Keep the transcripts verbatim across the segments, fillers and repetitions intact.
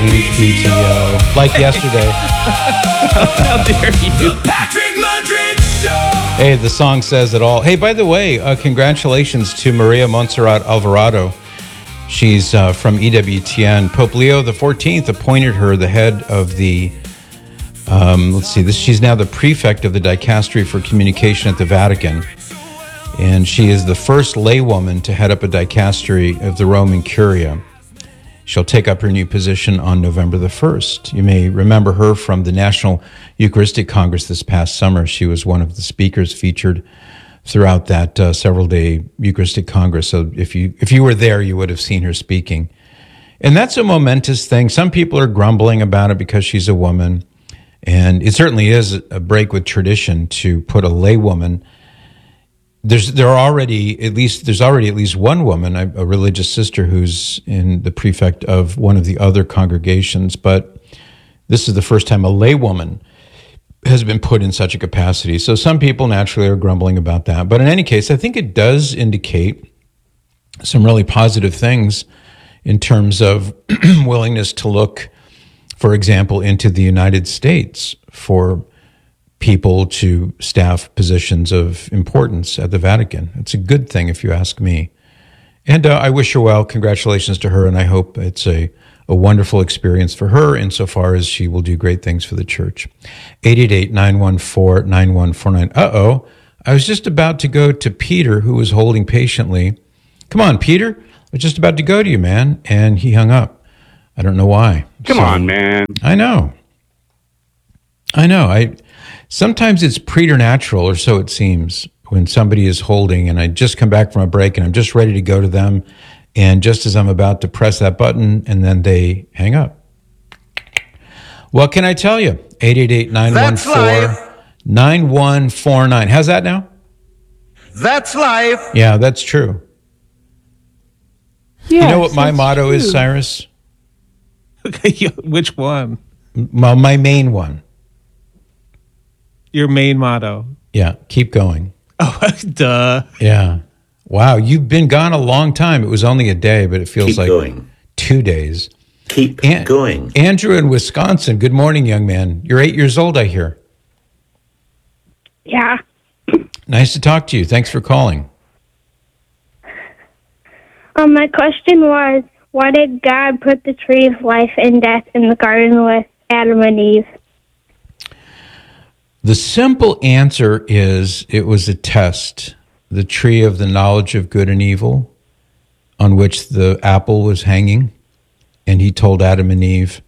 P T O, like yesterday. How dare you? The Patrick Madrid Show. Hey, the song says it all. Hey, by the way, uh, congratulations to Maria Montserrat Alvarado. She's uh, from E W T N. Pope Leo the fourteenth appointed her the head of the, um, let's see, this. she's now the prefect of the Dicastery for Communication at the Vatican. And she is the first laywoman to head up a dicastery of the Roman Curia. She'll take up her new position on November the first. You may remember her from the National Eucharistic Congress this past summer. She was one of the speakers featured throughout that uh, several-day Eucharistic Congress. So if you if you were there, you would have seen her speaking. And that's a momentous thing. Some people are grumbling about it because she's a woman. And it certainly is a break with tradition to put a laywoman. There's there are already at least there's already at least one woman, a, a religious sister, who's in the prefect of one of the other congregations. But this is the first time a laywoman has been put in such a capacity. So some people naturally are grumbling about that. But in any case, I think it does indicate some really positive things in terms of willingness to look, for example, into the United States for people to staff positions of importance at the Vatican. It's a good thing, if you ask me. And uh, I wish her well. Congratulations to her, and I hope it's a, a wonderful experience for her insofar as she will do great things for the church. eight eight eight, nine one four, nine one four nine. Uh-oh. I was just about to go to Peter, who was holding patiently. Come on, Peter. I was just about to go to you, man. And he hung up. I don't know why. Come So- on, man. I know. I know. I sometimes it's preternatural, or so it seems, when somebody is holding, and I just come back from a break, and I'm just ready to go to them, and just as I'm about to press that button, and then they hang up. What can I tell you? eight eight eight, nine one four, nine one four nine. How's that now? That's life. Yeah, that's true. Yes, you know what my that's motto is, true. Cyrus? Which one? Well, my main one. Your main motto. Yeah, keep going. Oh, duh. Yeah. Wow, you've been gone a long time. It was only a day, but it feels Keep like going. two days. Keep An- going. Andrew in Wisconsin. Good morning, young man. You're eight years old, I hear. Yeah. Nice to talk to you. Thanks for calling. Um, my question was, why did God put the tree of life and death in the garden with Adam and Eve? The simple answer is it was a test. The tree of the knowledge of good and evil, on which the apple was hanging, and he told Adam and Eve,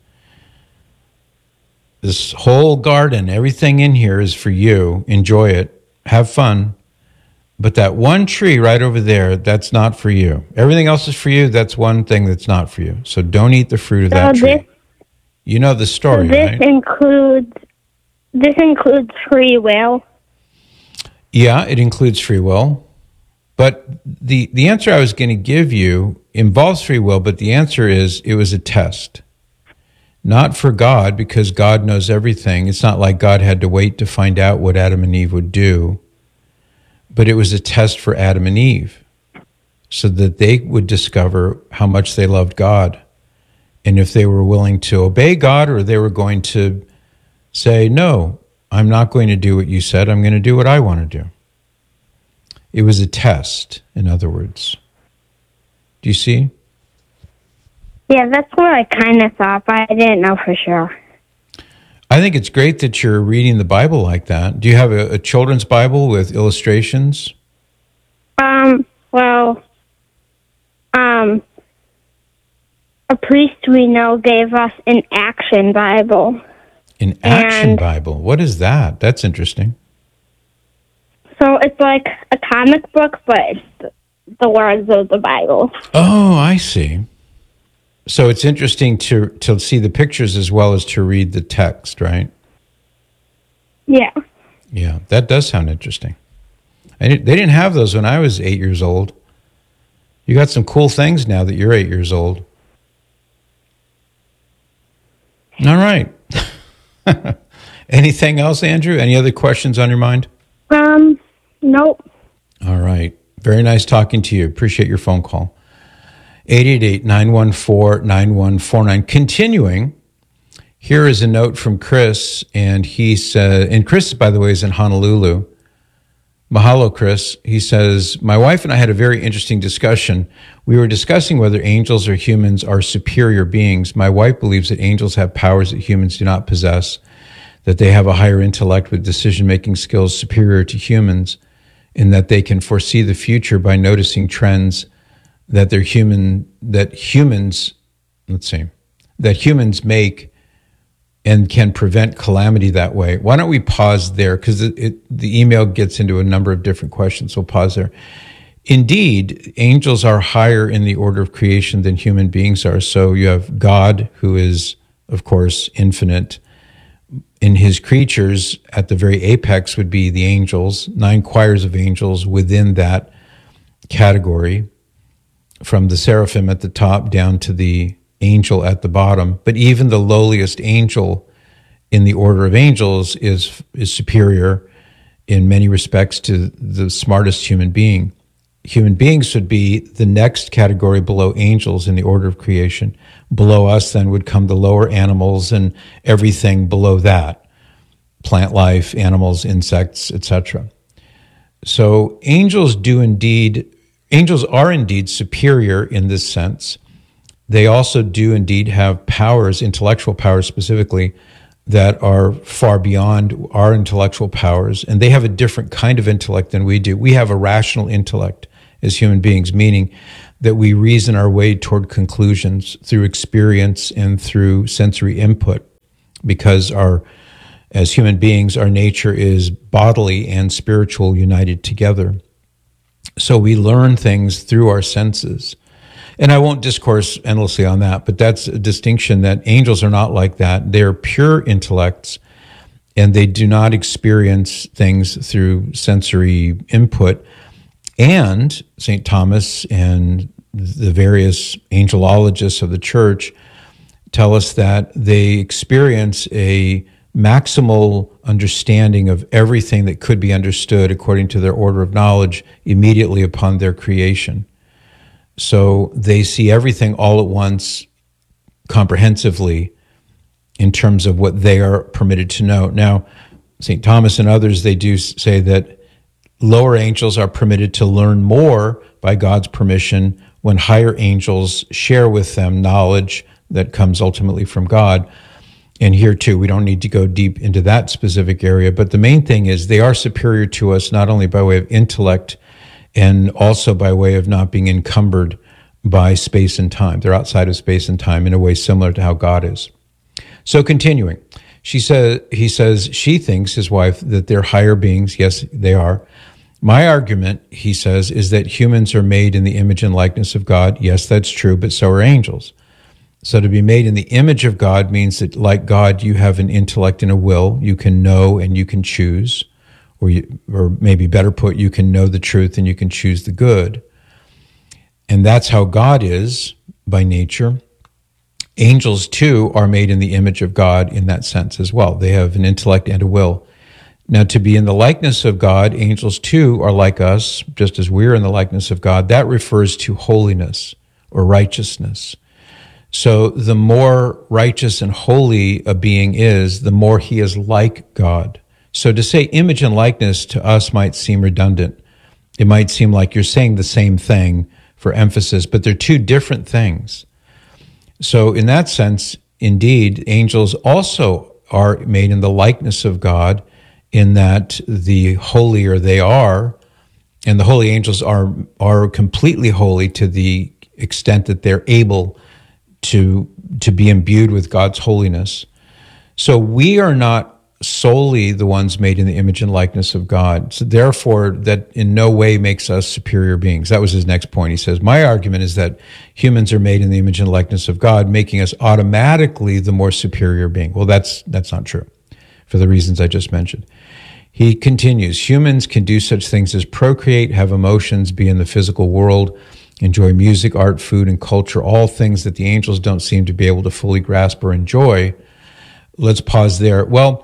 this whole garden, everything in here is for you. Enjoy it. Have fun. But that one tree right over there, that's not for you. Everything else is for you. That's one thing that's not for you. So don't eat the fruit of that So tree. this- You know the So story, this right? includes this includes free will. Yeah, it includes free will. But the, the answer I was going to give you involves free will, but the answer is it was a test. Not for God, because God knows everything. It's not like God had to wait to find out what Adam and Eve would do. But it was a test for Adam and Eve so that they would discover how much they loved God. And if they were willing to obey God, or they were going to say, no, I'm not going to do what you said. I'm going to do what I want to do. It was a test, in other words. Do you see? Yeah, that's what I kind of thought, but I didn't know for sure. I think it's great that you're reading the Bible like that. Do you have a, a children's Bible with illustrations? Um, well, um, a priest we know gave us an action Bible. An action And- Bible. What is that? That's interesting. So it's like a comic book, but it's the words of the Bible. Oh, I see. So it's interesting to to see the pictures as well as to read the text, right? Yeah. Yeah, that does sound interesting. I didn't, they didn't have those when I was eight years old. You got some cool things now that you're eight years old. All right. Anything else, Andrew? Any other questions on your mind? Um, nope. All right. Very nice talking to you. Appreciate your phone call. eight eight eight, nine one four, nine one four nine. Continuing, here is a note from Chris, and he said, and Chris, by the way, is in Honolulu. Mahalo, Chris. He says, my wife and I had a very interesting discussion. We were discussing whether angels or humans are superior beings. My wife believes that angels have powers that humans do not possess, that they have a higher intellect with decision-making skills superior to humans, and that they can foresee the future by noticing trends that they're human, that humans, let's see, that humans make and can prevent calamity that way. Why don't we pause there? Because it, it, the email gets into a number of different questions. We'll pause there. Indeed, angels are higher in the order of creation than human beings are. So you have God, who is, of course, infinite. In his creatures, at the very apex would be the angels, nine choirs of angels within that category, from the seraphim at the top down to the angel at the bottom. But even the lowliest angel in the order of angels is is superior in many respects to the smartest human being. Human beings would be the next category below angels in the order of creation. Below us then would come the lower animals and everything below that, plant life, animals, insects, et cetera. So angels do indeed, angels are indeed superior in this sense. They also do indeed have powers, intellectual powers specifically, that are far beyond our intellectual powers, and they have a different kind of intellect than we do. We have a rational intellect as human beings, meaning that we reason our way toward conclusions through experience and through sensory input, because our, as human beings, our nature is bodily and spiritual united together. So we learn things through our senses. And I won't discourse endlessly on that, but that's a distinction, that angels are not like that. They're pure intellects, and they do not experience things through sensory input. And Saint Thomas and the various angelologists of the church tell us that they experience a maximal understanding of everything that could be understood according to their order of knowledge immediately upon their creation. So they see everything all at once, comprehensively, in terms of what they are permitted to know. Now, Saint Thomas and others, they do say that lower angels are permitted to learn more by God's permission when higher angels share with them knowledge that comes ultimately from God. And here too, we don't need to go deep into that specific area, but the main thing is they are superior to us, not only by way of intellect, and also by way of not being encumbered by space and time. They're outside of space and time in a way similar to how God is. So continuing, she says, he says, she thinks, his wife, that they're higher beings. Yes, they are. My argument, he says, is that humans are made in the image and likeness of God. Yes, that's true, but so are angels. So to be made in the image of God means that, like God, you have an intellect and a will. You can know and you can choose. Or, you, or maybe better put, you can know the truth and you can choose the good. And that's how God is by nature. Angels, too, are made in the image of God in that sense as well. They have an intellect and a will. Now, to be in the likeness of God, angels, too, are like us, just as we're in the likeness of God. That refers to holiness or righteousness. So the more righteous and holy a being is, the more he is like God. So to say image and likeness to us might seem redundant. It might seem like you're saying the same thing for emphasis, but they're two different things. So in that sense, indeed, angels also are made in the likeness of God, in that the holier they are, and the holy angels are, are completely holy to the extent that they're able to, to be imbued with God's holiness. So we are not solely the ones made in the image and likeness of God. So therefore, that in no way makes us superior beings. That was his next point. He says, my argument is that humans are made in the image and likeness of God, making us automatically the more superior being. Well, that's that's not true, for the reasons I just mentioned. He continues, humans can do such things as procreate, have emotions, be in the physical world, enjoy music, art, food, and culture, all things that the angels don't seem to be able to fully grasp or enjoy. Let's pause there. Well,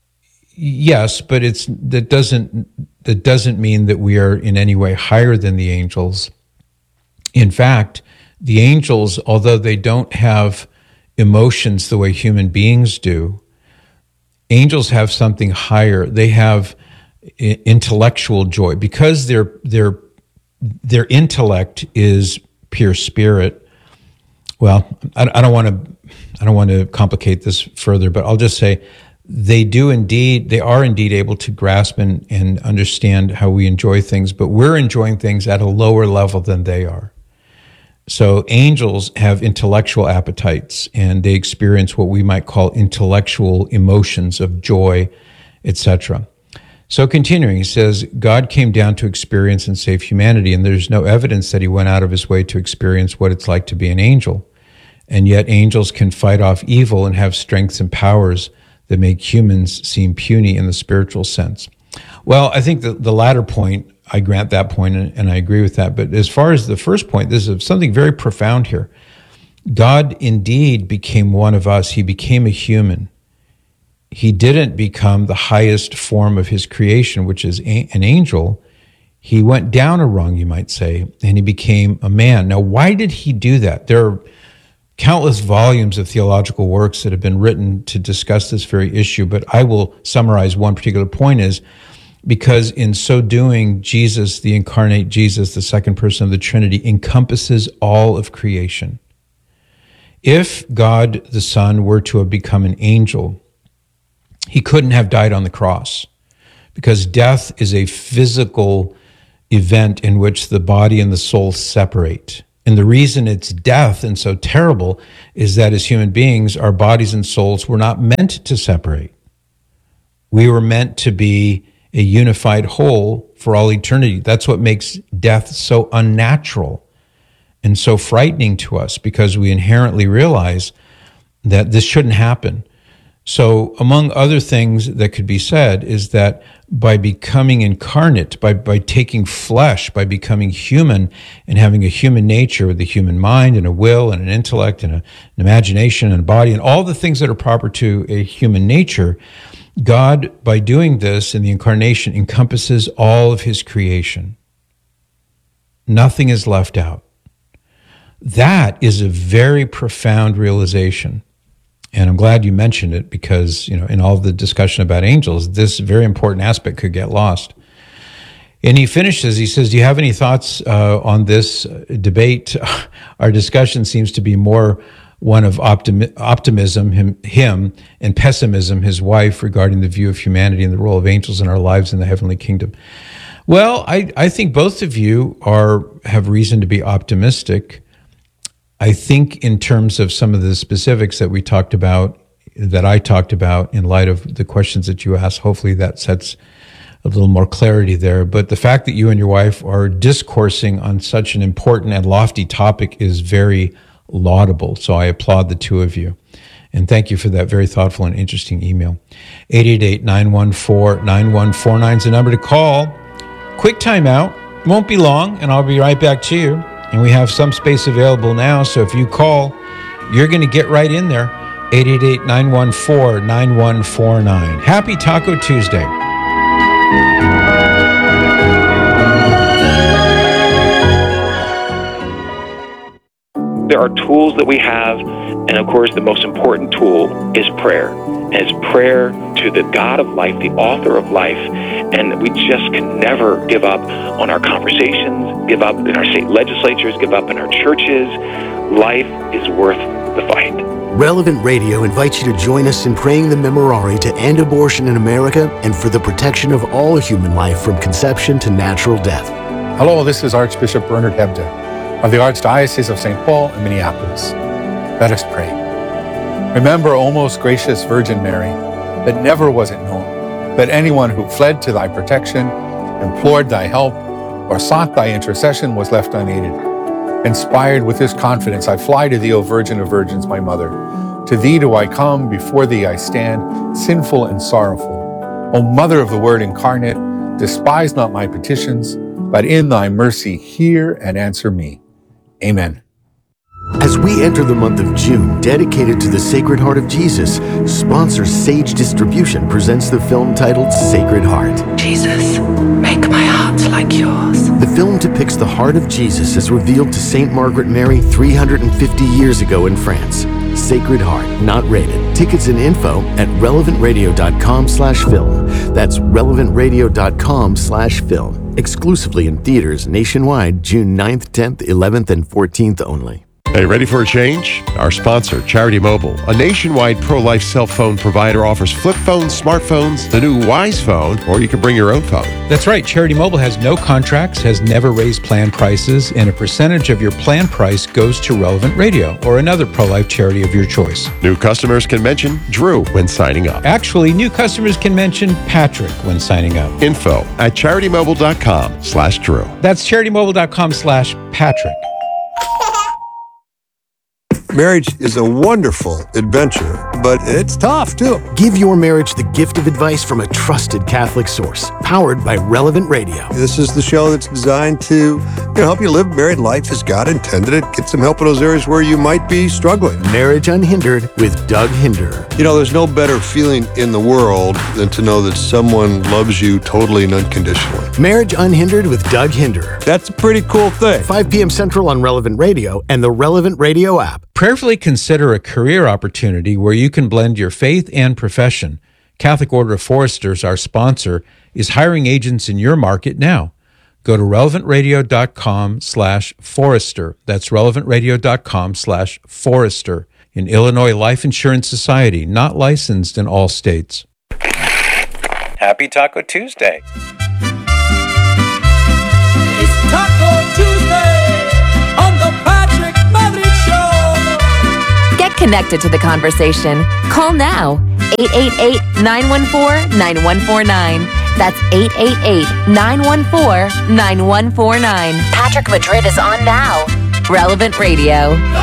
yes, but it's that doesn't that doesn't mean that we are in any way higher than the angels. In fact, the angels, although they don't have emotions the way human beings do, angels have something higher. They have intellectual joy because their their their intellect is pure spirit. Well, I, I don't want to I don't want to complicate this further, but I'll just say they do indeed they are indeed able to grasp and, and understand how we enjoy things, but we're enjoying things at a lower level than they are. So angels have intellectual appetites, and they experience what we might call intellectual emotions of joy, et cetera. So continuing, he says, God came down to experience and save humanity, and there's no evidence that he went out of his way to experience what it's like to be an angel. And yet angels can fight off evil and have strengths and powers that make humans seem puny in the spiritual sense. Well, I think the, the latter point, I grant that point, and, and I agree with that. But as far as the first point, this is something very profound here. God indeed became one of us. He became a human. He didn't become the highest form of his creation, which is a, an angel. He went down a rung, you might say, and he became a man. Now, why did he do that? There are countless volumes of theological works that have been written to discuss this very issue, but I will summarize one particular point is because in so doing, Jesus, the incarnate Jesus, the second person of the Trinity, encompasses all of creation. If God the Son were to have become an angel, he couldn't have died on the cross because death is a physical event in which the body and the soul separate. And the reason it's death and so terrible is that as human beings, our bodies and souls were not meant to separate. We were meant to be a unified whole for all eternity. That's what makes death so unnatural and so frightening to us, because we inherently realize that this shouldn't happen. So among other things that could be said is that by becoming incarnate, by, by taking flesh, by becoming human and having a human nature with a human mind and a will and an intellect and a, an imagination and a body and all the things that are proper to a human nature, God, by doing this in the incarnation, encompasses all of his creation. Nothing is left out. That is a very profound realization. And I'm glad you mentioned it because, you know, in all the discussion about angels, this very important aspect could get lost. And he finishes, he says, do you have any thoughts uh, on this debate? Our discussion seems to be more one of optimi- optimism, him, him, and pessimism, his wife, regarding the view of humanity and the role of angels in our lives in the heavenly kingdom. Well, I, I think both of you are have reason to be optimistic. I think in terms of some of the specifics that we talked about, that I talked about in light of the questions that you asked, hopefully that sets a little more clarity there. But the fact that you and your wife are discoursing on such an important and lofty topic is very laudable. So I applaud the two of you. And thank you for that very thoughtful and interesting email. eight eight eight, nine one four, nine one four nine is the number to call. Quick timeout. Won't be long, and I'll be right back to you. And we have some space available now, so if you call, you're going to get right in there. eight eight eight, nine one four, nine one four nine. Happy Taco Tuesday. There are tools that we have, and of course the most important tool is prayer. And it's prayer to the God of life, the author of life, and we just can never give up on our conversations, give up in our state legislatures, give up in our churches. Life is worth the fight. Relevant Radio invites you to join us in praying the Memorare to end abortion in America and for the protection of all human life from conception to natural death. Hello, this is Archbishop Bernard Hebda of the Archdiocese of Saint Paul and Minneapolis. Let us pray. Remember, O most gracious Virgin Mary, that never was it known that anyone who fled to thy protection, implored thy help, or sought thy intercession was left unaided. Inspired with this confidence, I fly to thee, O Virgin of Virgins, my mother. To thee do I come, before thee I stand, sinful and sorrowful. O Mother of the Word incarnate, despise not my petitions, but in thy mercy hear and answer me. Amen. As we enter the month of June, dedicated to the Sacred Heart of Jesus, sponsor Sage Distribution presents the film titled Sacred Heart. Jesus, make my heart like yours. The film depicts the heart of Jesus as revealed to Saint Margaret Mary three hundred fifty years ago in France. Sacred Heart, not rated. Tickets and info at relevantradio.com slash film. That's relevantradio.com slash film. Exclusively in theaters nationwide June ninth, tenth, eleventh, and fourteenth only. Hey, ready for a change? Our sponsor, Charity Mobile, a nationwide pro-life cell phone provider, offers flip phones, smartphones, the new Wise phone, or you can bring your own phone. That's right. Charity Mobile has no contracts, has never raised plan prices, and a percentage of your plan price goes to Relevant Radio or another pro-life charity of your choice. New customers can mention Drew when signing up. Actually, new customers can mention Patrick when signing up. Info at CharityMobile.com slash Drew. That's CharityMobile.com slash Patrick. Marriage is a wonderful adventure, but it's tough, too. Give your marriage the gift of advice from a trusted Catholic source, powered by Relevant Radio. This is the show that's designed to you know, help you live married life as God intended it, get some help in those areas where you might be struggling. Marriage Unhindered with Doug Hinder. You know, there's no better feeling in the world than to know that someone loves you totally and unconditionally. Marriage Unhindered with Doug Hinder. That's a pretty cool thing. five p.m. Central on Relevant Radio and the Relevant Radio app. Prayerfully consider a career opportunity where you can blend your faith and profession. Catholic Order of Foresters, our sponsor, is hiring agents in your market now. Go to relevantradio.com slash forester. That's relevantradio.com slash forester. An Illinois Life Insurance Society, not licensed in all states. Happy Taco Tuesday. It's Taco Tuesday on the Patrick Madrid Show. Get connected to the conversation. Call now. eight eight eight, nine one four, nine one four nine. That's eight eight eight, nine one four, nine one four nine. Patrick Madrid is on now. Relevant Radio.